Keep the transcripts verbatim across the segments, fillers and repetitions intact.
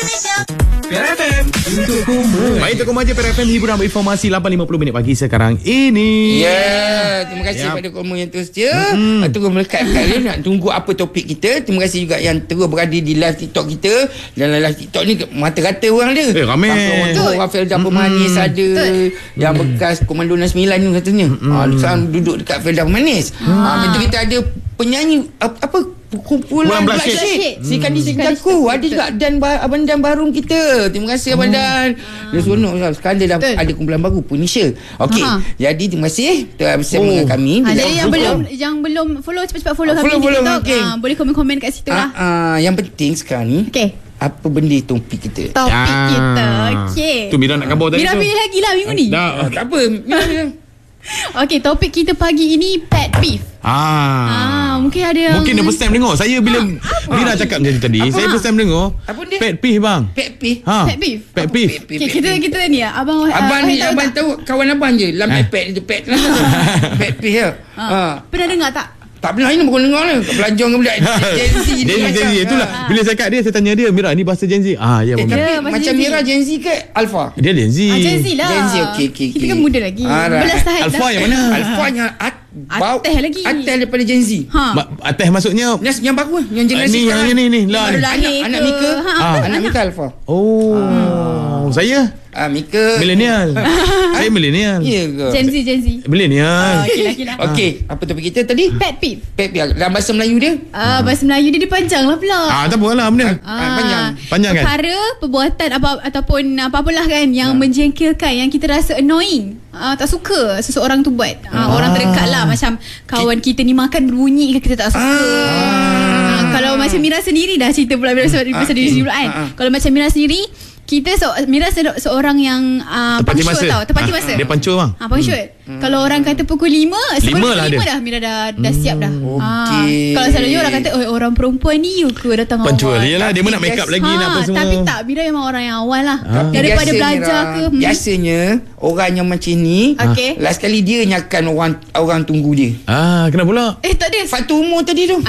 P R F M untuk Koma. Baik, untuk Koma je P R F M hiburan berinformasi lapan lima puluh minit pagi sekarang ini. Ya, yeah, terima kasih yep. pada Koma yang terus setia. Mm-hmm. Terus melekat-lekat dia nak tunggu apa topik kita. Terima kasih juga yang terus berada di live TikTok kita. Dan live TikTok ni mata-rata orang dia. Eh, ramai. Rafael Dapur mm-hmm. Manis ada. Betul. Yang bekas Komando enam sembilan ni katanya. Mm-hmm. Ha, sekarang duduk dekat Rafael Dapur Manis. Mm-hmm. Ha, betul kita ada penyanyi apa, apa kumpulan Black Sheep. Si Kandi Sikaku ada juga dan Abang Dan Barum kita. Terima kasih Abang Dan. Dia seronok sekarang dia dah ada kumpulan baru Punisher. Okey. Jadi terima kasih telah bersama dengan kami. Ha, jadi yang belum yang belum follow cepat-cepat follow kami di TikTok. Ha, boleh komen-komen kat situ lah. Ah, yang penting sekarang ni. Okey. Apa benda topik kita? Topik ah. kita. Okey. Tu Mira nak khabar tadi Mira tu. Mira pilih lagi lah minggu ni. Dah. Tak apa. Mira. Okey, topik kita pagi ini pet peeve. Ah. ah mungkin ada yang mungkin dia first time dengar. Saya bila ha, Mira cakap macam tadi, apa? Saya first time dengar. Apa dia? Pet peeve bang. Pet peeve. Ha. Pet peeve. Pet peeve. Okay, kita kita ni abang abang uh, ni abang tahu kawan abang je. Lambat pet dia pet lah. Pet peeve ya. Ha. ha. Pernah dengar tak? Tak pernah, ini bukan dengar lah. Belajar dengan budak Gen Z. Gen Z, itulah. Ha. Bila saya cakap dia, saya tanya dia, Mira ni bahasa Gen Z. Ah, ya, eh, tapi ya, macam Mira Gen Z ke Alpha? Dia Gen Z. Ah, Gen Z lah. Gen Z, okey, okey. Kita kan muda lagi. Ah, Belas tahap Alpha yang mana? Alpha yang at, bau, atas lagi. Atas daripada Gen Z. Ha. Ma- atas maksudnya? Yang, yang baru, yang generasi ni, sekarang. Ni, ni, ni. Lah, ni. Anak, anak Mika. Ha, ah, anak anak Mika Alpha. Oh, ah. Saya? Ah, Mika. Milenial. Saya milenial. Ya ke? Gen Z, Gen Z. Milenial. Oh, okey lah, okey lah. Okey, apa topik kita tadi? Pet peeve. Pet peeve. Dalam bahasa Melayu dia? Ah, bahasa Melayu dia dia panjang lah pula. Ah, tak apalah benda. Ah, panjang. Panjang kan? Perkara, perbuatan apa ataupun apa-apalah kan yang ah. menjengkelkan, yang kita rasa annoying. Ah, tak suka seseorang tu buat. Ah, ah. Orang terdekat lah, macam kawan kita ni makan berbunyi ke kita tak suka. Ah. Ah, kalau macam Mira sendiri dah cerita pula Mira pasal ah. diri sendiri pula kan. Ah. Kalau macam Mira sendiri, kita so, Mira se- seorang yang uh, tepati masa tau, tepati masa. Ha, dia pancur bang. Ha, pancur. Hmm. Kalau orang kata pukul lima, sebelum lima lah lima dia. dah Mira dah dah siap dah. Okey. Ha, kalau selalunya orang kata oh, orang perempuan ni you ke datang awal. Pancur iyalah, dia pun nak make up lagi, ha, nak apa semua. Tapi tak, Mira memang orang yang awal lah. Ha. Daripada biasa, belajar Mira, ke. Hmm. Biasanya orang yang macam ni, okay. last kali dia nyakan orang orang tunggu dia. Ah, kenapa pula? Eh tak ada. Faktor umur tadi tu.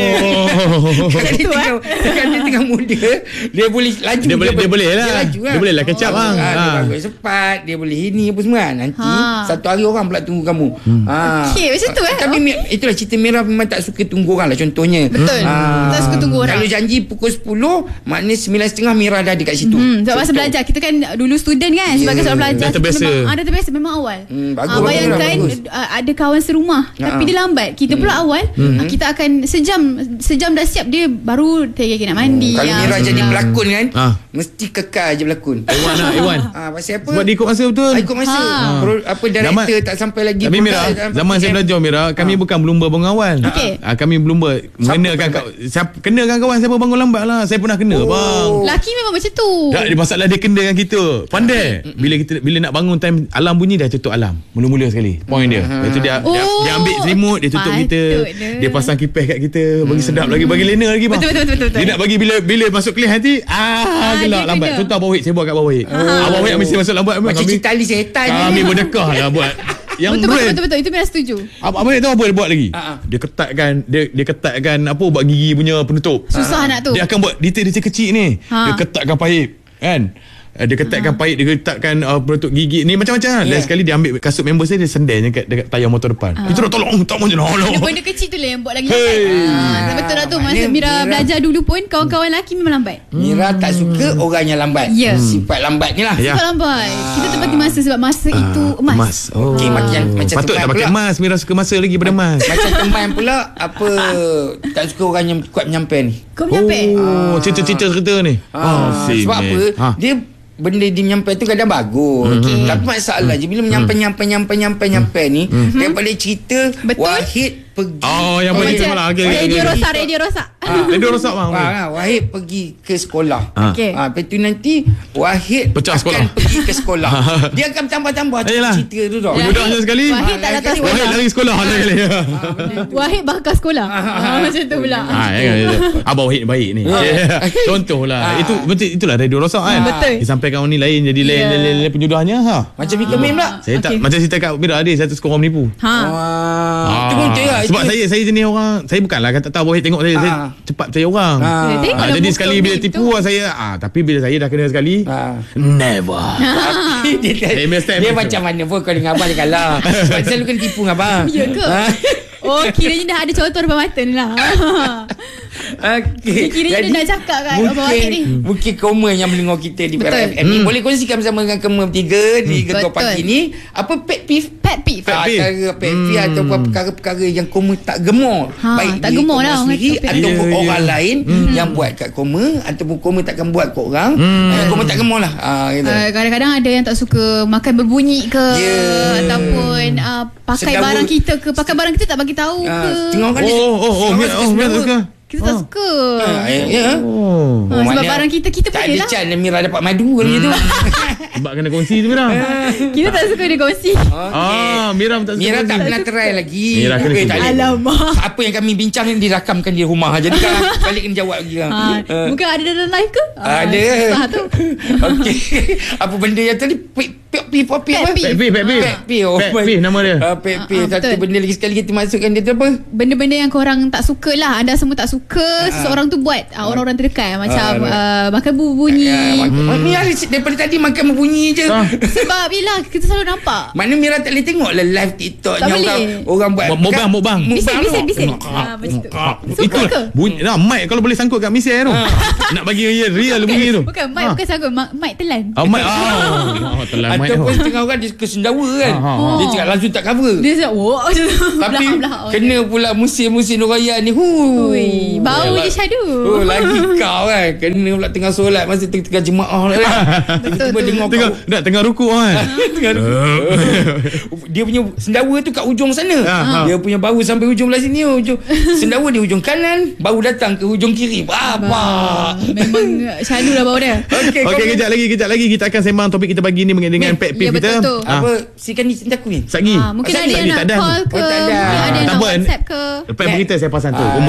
Oh. Kan dia tengah, kan dia tengah muda, dia boleh laju. Dia boleh dia boleh lah. Dia laju lah. Dia boleh lah kecap oh, bang. Ha, ha. Dia bagus cepat, dia boleh ini apa semua. Nanti ha. satu hari orang pula tunggu kamu. Hmm. Ha. Okey, macam tu eh. Tapi oh. itulah cerita Mira memang tak suka tunggu orang lah contohnya. Betul. Ha. Tak suka tunggu orang. Kalau janji pukul sepuluh, maknanya sembilan tiga puluh Mira dah ada kat situ. Hmm, sebab masa belajar kita kan dulu student kan, yeah. sebagai seorang belajar dah terbiasa. Memang, ah, dah terbiasa memang awal. Hmm, bagus, ah, bayangkan bagus. Uh, ada kawan serumah ya. tapi dia lambat. Kita pula hmm. awal, hmm. uh, kita akan sejam sejam dah siap, dia baru tergigit nak mandi. Hmm. Kalau ya. Mira jadi pelakon kan, ha. mesti kekal je pelakon. Iwan lah, Iwan. Ah, pasal apa? Sebab dia ikut masa betul. Ah, ikut masa. Ha. Pro, apa director zaman, tak sampai lagi. Tapi Mira, zaman saya belajar Mira, kami ha. bukan berlumba bangun awal. Okay. Ha, kami berlumba mengenakan siapa kenakan kawan siapa bangun lambat lah. Saya pernah kena oh. bang. Laki memang macam tu. Tak, dia masalah dia kena dengan kita. Pandai. Bila kita bila nak bangun time alam bunyi dah tutup alam. Mula-mula sekali. Point dia. Lepas tu dia, oh. dia dia ambil selimut, dia tutup kita. Dia pasang kipas kat kita, bagi sedap lagi, bagi lena lagi bang. Betul betul betul. betul. Dia nak bagi bila bila masuk kelas nanti ah, ah gelap lambat. Contoh bawah saya buat kat bawah. Ah, bawah mesti masuk lambat. Macam cerita Ali Setan. Kami berdekah lah buat. Yang betul, betul, betul betul itu Mira setuju. Apa apa dia tahu apa dia buat lagi? Uh-huh. Dia ketatkan dia dia ketatkan apa buat gigi punya penutup. Susah uh-huh. nak tu. Dia akan buat detail-detail kecil ni. Ha. Dia ketatkan paip kan? Dia ketatkan ha. paip, dia ketatkan uh, penutup gigi ni macam-macam. Yeah. Dan sekali dia ambil kasut member saya, dia sendai dekat dekat tayar motor depan. Ha. Itu dah tolong, tak mau je tolong. Benda kecil tu lah yang buat lagi lambat. Hey. Ha, betul lah tu. Masa Mira, Mira belajar dulu pun kawan-kawan lelaki memang lambat. Mira hmm. tak suka orang yang lambat. Yeah. Sifat lambat ni lah. Sifat lambat. Kita tepati masa sebab masa uh, itu emas. Emas. Oh. Okay, macam macam patut tak pakai emas. Mira suka masa lagi pada emas. Macam teman pula apa tak suka orang yang kuat menyampai ni. Kau menyampai? Oh, cerita-cerita cerita ni. Oh, sebab apa? Ha. Dia benda dia menyampai tu kadang bagus. Okay. Tapi masalah je bila menyampai nyampai nyampai nyampai nyampai ni, mm-hmm. daripada cerita betul? Wahid pergi. Oh, yang pergi tu malah. Okay, radio okay, rosak, okay. radio rosak. Ah, radio rosak bang. Ah, Wahid pergi ke sekolah. Ah. Okey. Ah, lepas tu nanti Wahid pecah akan sekolah. pergi ke sekolah. Dia akan tambah-tambah cerita tu tau. Mudahnya sekali. Wahid tak datang sekolah. Wahid lari sekolah sekali. Wahid bakar sekolah. Ah, macam tu pula. Ah, abang Wahid baik ni. Contohlah. Itu betul, itulah radio rosak kan. Betul. Disampaikan orang ni lain jadi lain-lain penyudahnya ha. Macam Mika Mim pula. Saya tak macam cerita kat Mira ada satu skor orang menipu. Ha. Itu pun betul lah. Sebab itu. saya Saya jenis orang, saya bukanlah kata tahu boleh tengok saya, Ah. saya cepat percaya orang. Ah. Dia tengok Ah, lah jadi muka sekali bila begitu. tipu saya ah, tapi bila saya dah kena sekali Ah. never. dia, Saya punya style dia macam macam mana pun kau dengan abang dia kalah. Sebab dia selalu kena tipu dengan abang. Ya ke? Ah. Oh, kiranya dah ada contoh depan mata ni lah. Okey. Kiranya dia nak cakap kat abang Wahid ni. Mungkin Koma yang mendengar kita di Betul. Perak F M ni Hmm. boleh kongsikan bersama dengan Koma bertiga di Gegar Betul. Pagi ni apa pet peeve Pet peeve. Pet Ah, peeve. Perkara pet peeve Hmm. ataupun perkara-perkara yang Koma tak gemar. Ha, Baik tak diri gemar Koma lah orang sendiri kata pet ataupun peeve. Ya, orang ya. lain yang buat kat Koma ataupun Koma takkan buat kat orang. Yang Koma tak gemar lah. Ah, gitu. Uh, kadang-kadang ada yang tak suka makan berbunyi ke, Ya. ataupun uh, pakai Sendawa. barang kita ke, pakai barang kita tak bagi tahu Ah, ke. tengok kan dia- Oh, oh, oh, tengok Mira, kan oh, dia Mira sendawa. suka. Kita tak suka. Ah, ya, ya. Oh. Ha, sebab Maknanya barang kita, kita tak boleh ada lah. chance Mira dapat madu kalau gitu. Sebab kena kongsi tu Mira. Kita tak suka dia kongsi. Ah, Mira tak suka Mira kongsi. tak pernah try lagi. Mira kena Eh, tak cuba. boleh. Alamak. Apa yang kami bincang ni dirakamkan di rumah. Jadi kan balik kena jawab lagi kan. Ha, Ah. bukan ada dalam live ke? Ah, Ada. susah tu. Okey. Apa benda yang tadi pet pet peeve apa? Pet apa? peeve. Pet peeve, pet peeve. Pet peeve. Oh Pet my- peeve nama dia. Ah, pet peeve. Ah, Satu betul. benda lagi sekali kita masukkan dia tu apa? Benda-benda yang korang tak suka lah. Anda semua tak suka seseorang tu buat. Ah, orang-orang terdekat. Macam Ah, uh, makan bunyi. Ya, mak- Mira daripada tadi makan berbunyi je. Ah. Sebab yelah kita selalu nampak. Mana Mira tak boleh tengok lah live TikTok Tak yang boleh. orang orang buat Mo- mukbang, mukbang. Bising, bising, tu. bising. Ah, macam tu. Suka Itu ke? bunyi nah, mic kalau boleh sangkut kat mesin tu. Nak bagi real, real bunyi tu. Bukan, mic Ah. bukan sanggup. Ma- Mic telan. Ah, mic. Ah, oh, telan mic tu. Ataupun setengah orang dia suka sendawa kan. Ah, ah, Dia ah. cakap langsung tak cover. Dia cakap, wah macam tu. Tapi Belahak-belahak. kena pula musim-musim Nuraya ni. Hu. Ui, bau je syadu. Oh, lagi kau kan. Kena pula tengah solat masa tengah-tengah jemaah lah kan. Tiba-tiba tu. dengar Tengah kau. nak tengah rukuk kan. Tengah dia punya sendawa tu kat ujung sana. Ah, Dia punya bau sampai ujung belah sini. Ujung sendawa di ujung kanan, bau datang ke ujung kiri. Apa? Memang syadu lah bau dia. Okey, Okey, kejap lagi, kejap lagi kita akan sembang topik kita pagi ni mengenai dengan Ni, pet ya, peeve kita. betul tu. Ah, Apa sikan ni cinta aku ni? Sagi. Ah, mungkin Pasal ada ni yang tak nak ada. call ke, Oh, tak ada. mungkin ada yang Tak nak apa. WhatsApp ke. Lepas berita saya pasang tu. Ah.